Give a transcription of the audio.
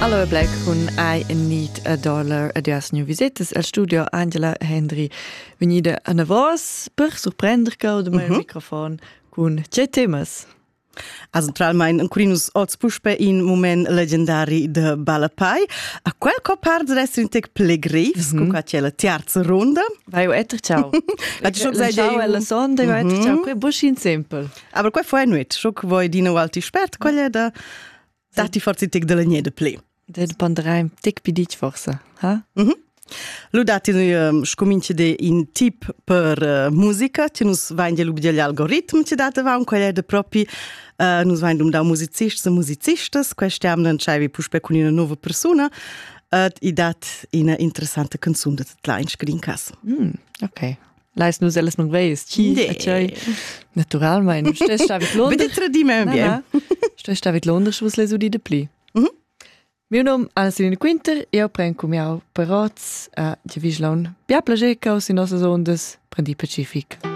Allora Black con I Need a Dollar adias new visites al studio Angela Henry venida a voz per surprender co de meu microfon con c'è temas. Also naturalmein un curinus oz puspe in moment legendari de Balapai. A quel copard resta un tec plegrivs, con qua c'è la terza ronda. Vai o etter ciao. La ciao alla sonda, vai etter ciao, que buschin simple. Aber quel foi nuet, scho che voi dino alti spert, quella da dati forse tec de la gne de ple. Det panderai un tic pidic forse, ha? Lu dati scominci de in tip per musica, ci nus vain de lubdia gli algoritmi, ci data va un quella de propi nus vain da musicists e musicistas, questi amnan chaivi puspe con una nuova persona, i dat ina interessante canzun de tlain screencas. Ok. Leis nus alles nog weis, naturalmein, stess stavit Londra. Bitte tradime bien. Stess stavit Londra, was les udi de pli. Mio nom è Selina Quinter, io prendo come au peroz a Giavislon. Bia plager caus in nossas ondas, prendi Pacific.